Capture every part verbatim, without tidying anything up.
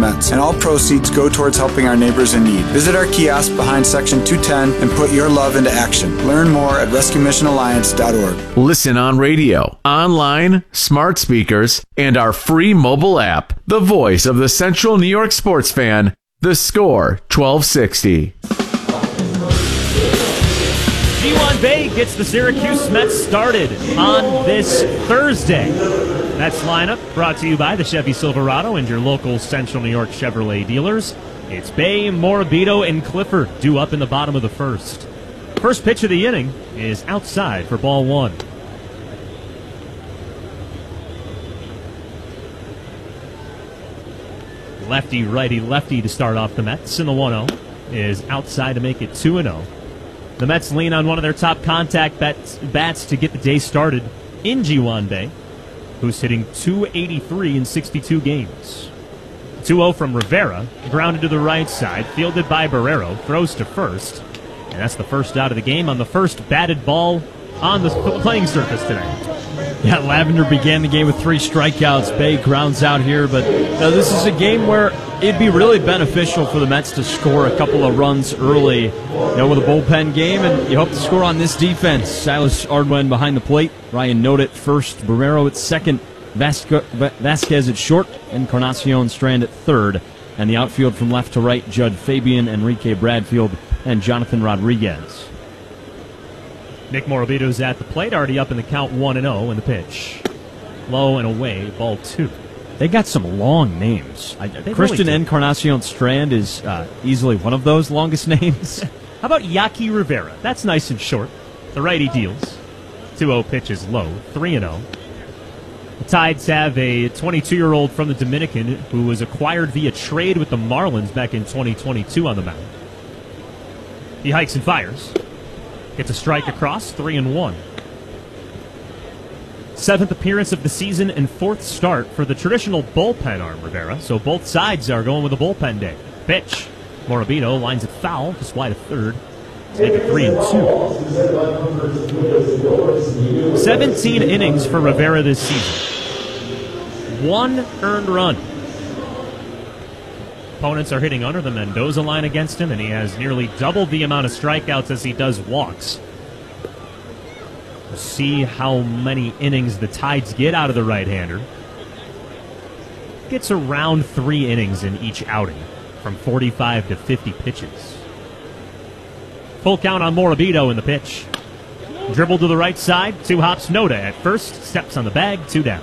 Mets, and all proceeds go towards helping our neighbors in need. Visit our kiosk behind Section two ten and put your love into action. Learn more at rescue mission alliance dot org. Listen on radio, online, smart speakers, and our free mobile app. The voice of the Central New York sports fan, The Score twelve sixty. G one Bay gets the Syracuse Mets started on this Thursday. Mets lineup brought to you by the Chevy Silverado and your local Central New York Chevrolet dealers. It's Bay, Morabito, and Clifford due up in the bottom of the first. First pitch of the inning is outside for ball one. Lefty, righty, lefty to start off the Mets, and the one oh is outside to make it two and oh. The Mets lean on one of their top contact bats, bats to get the day started in G one Bay, who's hitting two eighty-three in sixty-two games. two oh from Rivera, grounded to the right side, fielded by Barrero, throws to first, and that's the first out of the game on the first batted ball on the playing surface today. Yeah, Lavender began the game with three strikeouts. Bay grounds out here, but uh, this is a game where it'd be really beneficial for the Mets to score a couple of runs early. You know, with a bullpen game, and you hope to score on this defense. Silas Ardwin behind the plate, Ryan Note at first, Barrero at second, Vasco, Vasquez at short, Encarnacion Strand at third, and the outfield from left to right, Judd Fabian, Enrique Bradfield, and Jonathan Rodriguez. Nick Morabito's at the plate, already up in the count one and oh in the pitch. Low and away, ball two. They got some long names. I, Christian really Encarnacion Strand is uh, easily one of those longest names. How about Yaki Rivera? That's nice and short. The righty deals. two oh pitches low, three and oh. The Tides have a twenty-two-year-old from the Dominican who was acquired via trade with the Marlins back in twenty twenty-two on the mound. He hikes and fires. Gets a strike across, three and one. Seventh appearance of the season and fourth start for the traditional bullpen arm, Rivera. So both sides are going with a bullpen day. Pitch. Morabito lines it foul, just wide of third. To make it three and two. seventeen innings for Rivera this season. One earned run. Opponents are hitting under the Mendoza line against him, and he has nearly doubled the amount of strikeouts as he does walks. We'll see how many innings the Tides get out of the right-hander. Gets around three innings in each outing, from forty-five to fifty pitches. Full count on Morabito in the pitch. Dribble to the right side, two hops, Noda at first, steps on the bag, two down.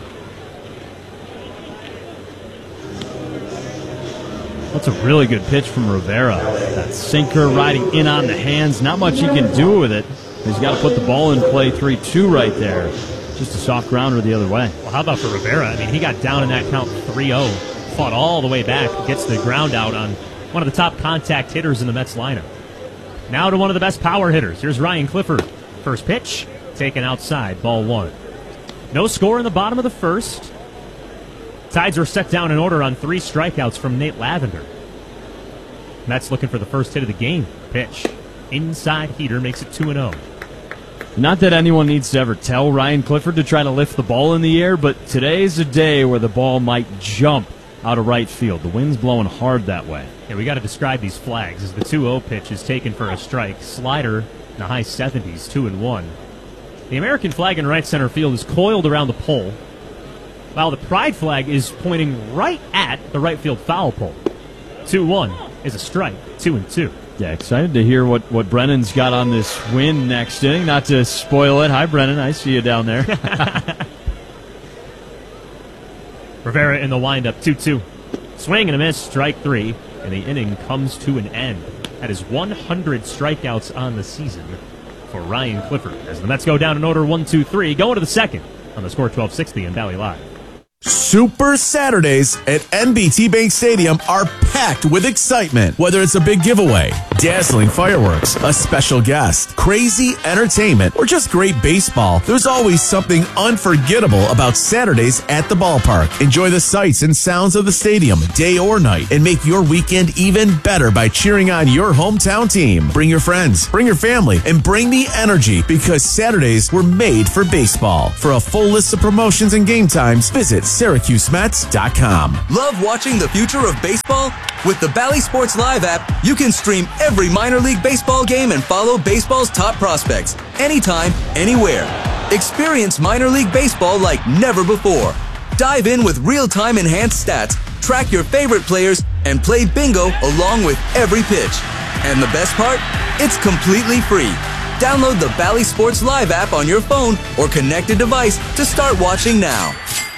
That's a really good pitch from Rivera. That sinker riding in on the hands. Not much he can do with it. He's got to put the ball in play three two right there. Just a soft grounder the other way. Well, how about for Rivera? I mean, he got down in that count three oh. Fought all the way back. Gets the ground out on one of the top contact hitters in the Mets lineup. Now to one of the best power hitters. Here's Ryan Clifford. First pitch, taken outside, ball one. No score in the bottom of the first. Tides are set down in order on three strikeouts from Nate Lavender. Mets looking for the first hit of the game. Pitch. Inside heater makes it two and oh. Not that anyone needs to ever tell Ryan Clifford to try to lift the ball in the air, but today's a day where the ball might jump out of right field. The wind's blowing hard that way. Yeah, we got to describe these flags as the two oh pitch is taken for a strike. Slider in the high seventies, two and one. The American flag in right center field is coiled around the pole, while the pride flag is pointing right at the right field foul pole. two one is a strike, two and two. Yeah, excited to hear what, what Brennan's got on this win next inning. Not to spoil it. Hi, Brennan. I see you down there. Rivera in the windup, two two. Swing and a miss, strike three, and the inning comes to an end. That is one hundred strikeouts on the season for Ryan Clifford. As the Mets go down in order one two three, going to the second on the Score twelve sixty in Valley Live. Super Saturdays at N B T Bank Stadium are packed with excitement. Whether it's a big giveaway, dazzling fireworks, a special guest, crazy entertainment, or just great baseball, there's always something unforgettable about Saturdays at the ballpark. Enjoy the sights and sounds of the stadium, day or night, and make your weekend even better by cheering on your hometown team. Bring your friends, bring your family, and bring the energy, because Saturdays were made for baseball. For a full list of promotions and game times, visit Syracuse Syracuse Mets dot com. Love watching the future of baseball? With the Bally Sports Live app, you can stream every minor league baseball game and follow baseball's top prospects anytime, anywhere. Experience minor league baseball like never before. Dive in with real-time enhanced stats, track your favorite players, and play bingo along with every pitch. And the best part? It's completely free. Download the Bally Sports Live app on your phone or connected device to start watching now.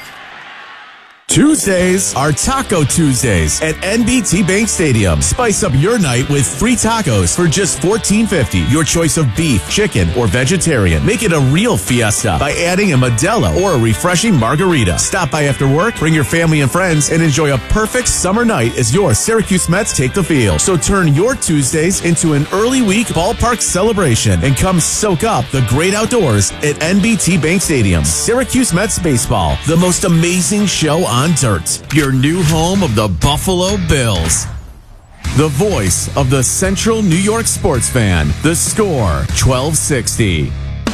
Tuesdays are Taco Tuesdays at N B T Bank Stadium. Spice up your night with free tacos for just fourteen fifty. Your choice of beef, chicken, or vegetarian. Make it a real fiesta by adding a Modelo or a refreshing margarita. Stop by after work, bring your family and friends, and enjoy a perfect summer night as your Syracuse Mets take the field. So turn your Tuesdays into an early week ballpark celebration and come soak up the great outdoors at N B T Bank Stadium. Syracuse Mets baseball, the most amazing show on dirt. Your new home of the Buffalo Bills. The voice of the Central New York sports fan. The Score, twelve sixty.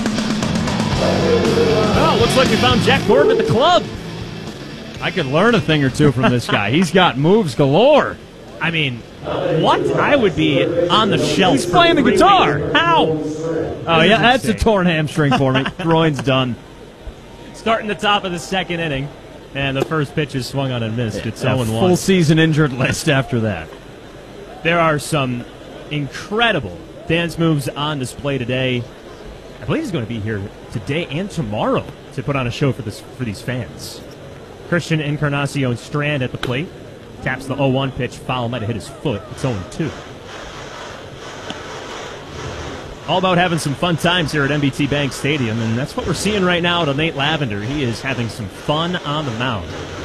Well, looks like we found Jack Gordon at the club. I could learn a thing or two from this guy. He's got moves galore. I mean, what? I would be on the shelf. He's playing the guitar. Weeks. How? Oh, yeah, that's a torn hamstring for me. Groin's done. Starting the top of the second inning. And the first pitch is swung on and missed. It's oh and one. Full season injured list after that. There are some incredible dance moves on display today. I believe he's going to be here today and tomorrow to put on a show for this for these fans. Christian Encarnacion Strand at the plate. Taps the oh one pitch. Foul might have hit his foot. It's oh and two. All about having some fun times here at N B T Bank Stadium, and that's what we're seeing right now to Nate Lavender. He is having some fun on the mound.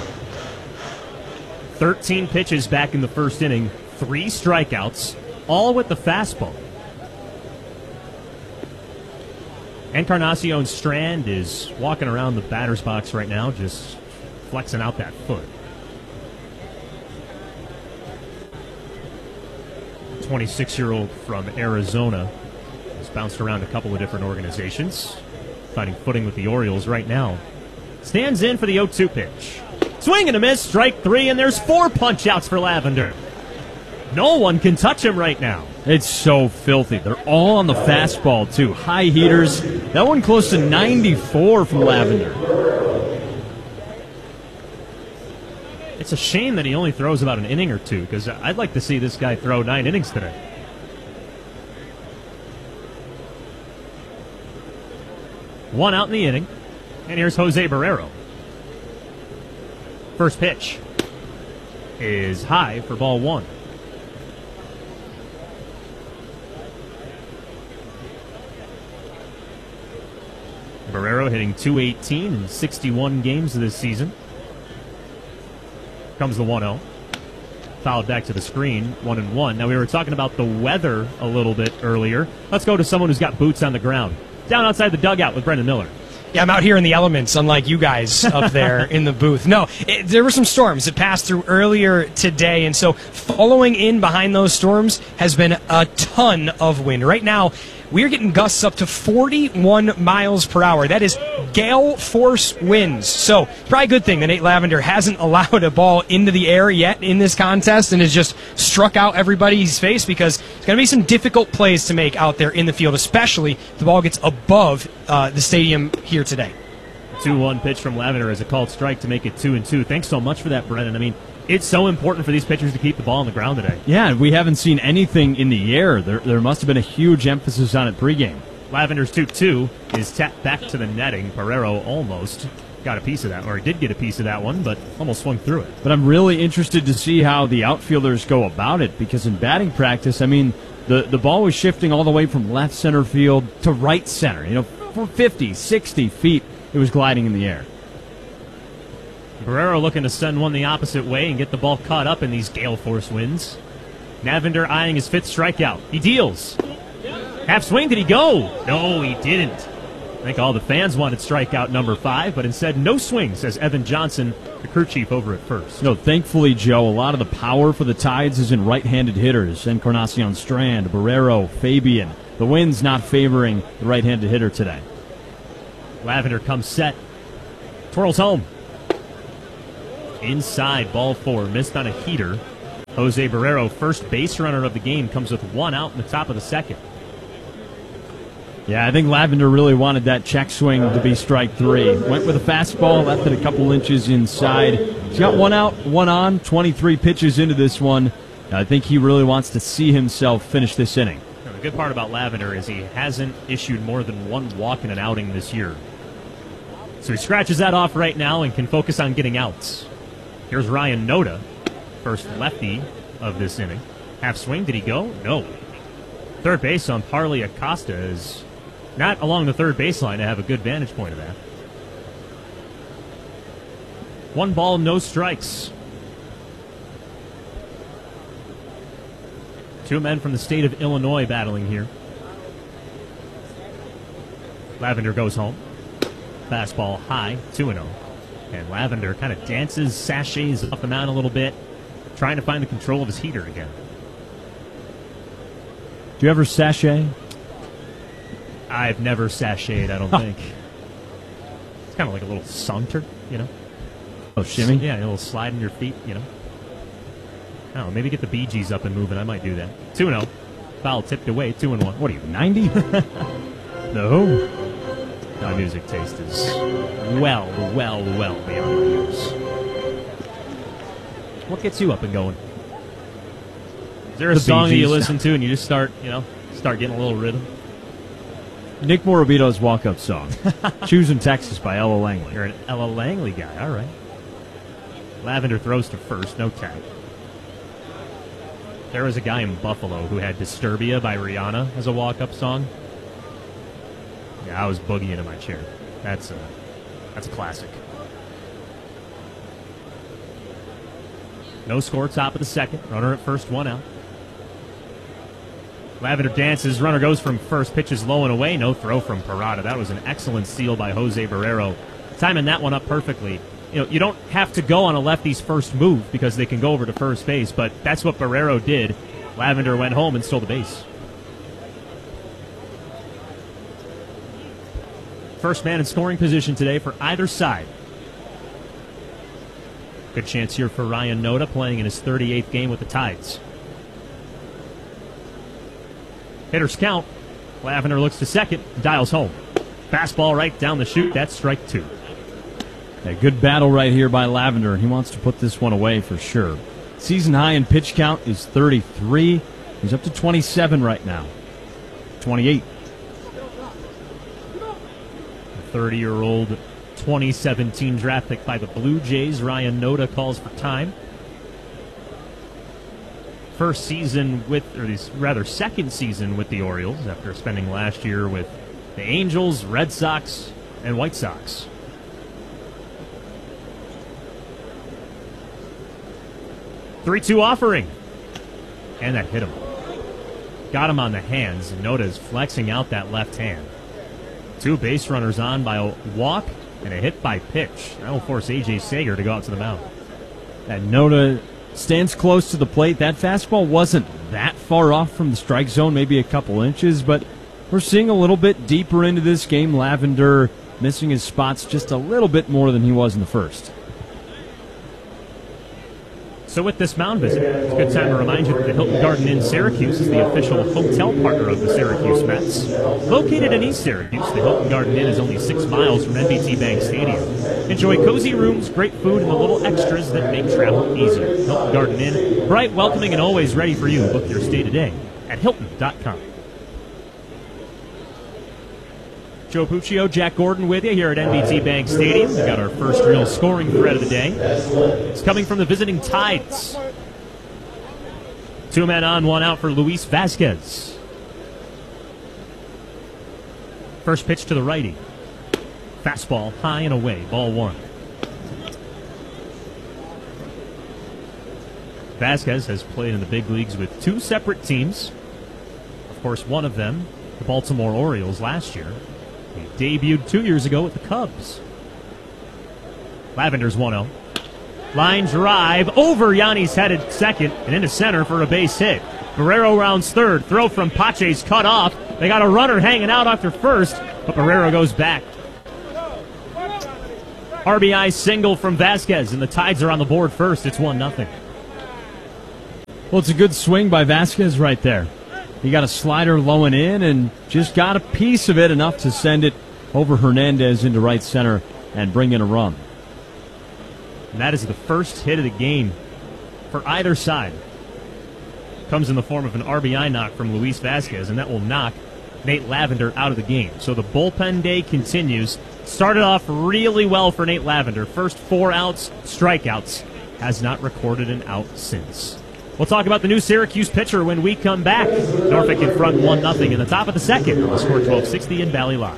thirteen pitches back in the first inning, three strikeouts, all with the fastball. Encarnacion Strand is walking around the batter's box right now, just flexing out that foot. twenty-six-year-old from Arizona. Bounced around a couple of different organizations. Finding footing with the Orioles right now. Stands in for the oh two pitch. Swing and a miss, strike three, and there's four punch-outs for Lavender. No one can touch him right now. It's so filthy. They're all on the fastball, too. High heaters. That one close to ninety-four from Lavender. It's a shame that he only throws about an inning or two, because I'd like to see this guy throw nine innings today. One out in the inning. And here's Jose Barrero. First pitch is high for ball one. Barrero hitting two eighteen in sixty-one games of this season. Comes the one oh. Fouled back to the screen, one and one. Now, we were talking about the weather a little bit earlier. Let's go to someone who's got boots on the ground. Down outside the dugout with Brendan Miller. Yeah, I'm out here in the elements, unlike you guys up there in the booth. No, it, there were some storms that passed through earlier today, and so following in behind those storms has been a ton of wind. Right now, we're getting gusts up to forty-one miles per hour. That is gale force winds. So, probably a good thing that Nate Lavender hasn't allowed a ball into the air yet in this contest and has just struck out everybody's face, because it's going to be some difficult plays to make out there in the field, especially if the ball gets above uh, the stadium here today. two one pitch from Lavender as a called strike to make it two and two. Thanks so much for that, Brennan. I mean, it's so important for these pitchers to keep the ball on the ground today. Yeah, we haven't seen anything in the air. There, there must have been a huge emphasis on it pregame. Lavender's two two is tapped back to the netting. Barrero almost got a piece of that, or he did get a piece of that one, but almost swung through it. But I'm really interested to see how the outfielders go about it, because in batting practice, I mean, the, the ball was shifting all the way from left center field to right center. You know, for fifty, sixty feet, it was gliding in the air. Barrero looking to send one the opposite way and get the ball caught up in these gale force winds. Lavender eyeing his fifth strikeout. He deals. Half swing, did he go? No, he didn't. I think all the fans wanted strikeout number five, but instead no swing, says Evan Johnson, the crew chief over at first. No, thankfully, Joe, a lot of the power for the Tides is in right-handed hitters. Encarnacion Strand, Barrero, Fabian. The wind's not favoring the right-handed hitter today. Lavender comes set. Twirls home. Inside, ball four, missed on a heater. Jose Barrero, first base runner of the game, comes with one out in the top of the second. Yeah, I think Lavender really wanted that check swing to be strike three. Went with a fastball, left it a couple inches inside. He's got one out, one on, twenty-three pitches into this one. I think he really wants to see himself finish this inning. The good part about Lavender is he hasn't issued more than one walk in an outing this year. So he scratches that off right now and can focus on getting outs. Here's Ryan Noda, first lefty of this inning. Half swing, did he go? No. Third base on Parley Acosta is not along the third baseline to have a good vantage point of that. One ball, no strikes. Two men from the state of Illinois battling here. Lavender goes home. Fastball high, two and oh. And Lavender kind of dances, sachets off the mound a little bit, trying to find the control of his heater again. Do you ever sachet? I've never sashayed, I don't think. It's kind of like a little saunter, you know? Oh, shimmy? Yeah, a little slide in your feet, you know? I don't know, maybe get the Bee Gees up and moving. I might do that. two and oh. Foul tipped away, two and one. What are you, ninety? No. My music taste is well, well, well beyond my years. What gets you up and going? Is there a The song that Bee you Gees. listen to and you just start, you know, start getting a little rhythm? Nick Morabito's walk-up song. Choosing Texas by Ella Langley. You're an Ella Langley guy, all right. Lavender throws to first, no tag. There was a guy in Buffalo who had Disturbia by Rihanna as a walk-up song. Yeah, I was boogieing in my chair. That's a, that's a classic. No score, top of the second. Runner at first, one out. Lavender dances. Runner goes from first. Pitches low and away. No throw from Parada. That was an excellent steal by Jose Barrero. Timing that one up perfectly. You know, you don't have to go on a lefty's first move because they can go over to first base, but that's what Barrero did. Lavender went home and stole the base. First man in scoring position today for either side. Good chance here for Ryan Noda, playing in his thirty-eighth game with the Tides. Hitters count. Lavender looks to second, dials home. Fastball right down the chute. That's strike two. A good battle right here by Lavender. He wants to put this one away for sure. Season high in pitch count is thirty-three. He's up to twenty-seven right now. twenty-eight. thirty-year-old twenty seventeen draft pick by the Blue Jays. Ryan Noda calls for time. First season with, or his rather second season with the Orioles after spending last year with the Angels, Red Sox, and White Sox. three two offering. And that hit him. Got him on the hands. Noda's flexing out that left hand. Two base runners on by a walk and a hit by pitch. That will force A J Sager to go out to the mound. And Noda stands close to the plate. That fastball wasn't that far off from the strike zone, maybe a couple inches, but we're seeing a little bit deeper into this game. Lavender missing his spots just a little bit more than he was in the first. So with this mound visit, it's a good time to remind you that the Hilton Garden Inn Syracuse is the official hotel partner of the Syracuse Mets. Located in East Syracuse, the Hilton Garden Inn is only six miles from N B T Bank Stadium. Enjoy cozy rooms, great food, and the little extras that make travel easier. Hilton Garden Inn, bright, welcoming, and always ready for you. Book your stay today at Hilton dot com. Joe Puccio, Jack Gordon with you here at N B T Bank Stadium. We've got our first real scoring thread of the day. It's coming from the visiting Tides. Two men on, one out for Luis Vasquez. First pitch to the righty. Fastball high and away, ball one. Vasquez has played in the big leagues with two separate teams. Of course, one of them, the Baltimore Orioles, last year. He debuted two years ago with the Cubs. Lavender's one oh. Line drive over Yanni's headed second and into center for a base hit. Barrero rounds third. Throw from Pache's cut off. They got a runner hanging out after first, but Barrero goes back. R B I single from Vasquez, and the Tides are on the board first. It's one nothing. Well, it's a good swing by Vasquez right there. He got a slider low and in and just got a piece of it, enough to send it over Hernandez into right center and bring in a run. And that is the first hit of the game for either side. Comes in the form of an R B I knock from Luis Vasquez, and that will knock Nate Lavender out of the game. So the bullpen day continues. Started off really well for Nate Lavender. First four outs, strikeouts. Has not recorded an out since. We'll talk about the new Syracuse pitcher when we come back. Norfolk in front one nothing in the top of the second. On the score twelve sixty in Valley Live.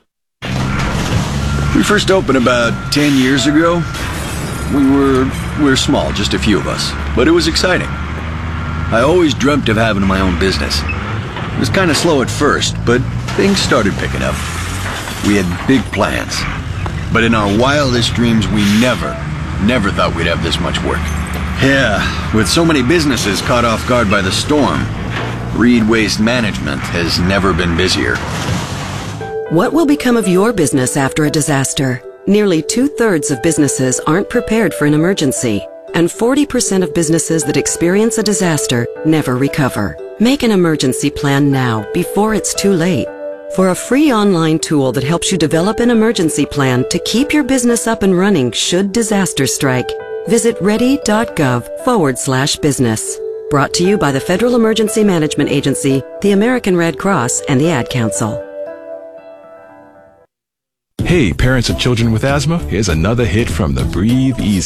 We first opened about ten years ago. We were, we were small, just a few of us. But it was exciting. I always dreamt of having my own business. It was kind of slow at first, but things started picking up. We had big plans. But in our wildest dreams, we never, never thought we'd have this much work. Yeah, with so many businesses caught off guard by the storm, Reed Waste Management has never been busier. What will become of your business after a disaster? Nearly two-thirds of businesses aren't prepared for an emergency, and forty percent of businesses that experience a disaster never recover. Make an emergency plan now, before it's too late. For a free online tool that helps you develop an emergency plan to keep your business up and running should disaster strike, visit ready.gov forward slash business. Brought to you by the Federal Emergency Management Agency, the American Red Cross, and the Ad Council. Hey, parents of children with asthma, here's another hit from the Breathe Easy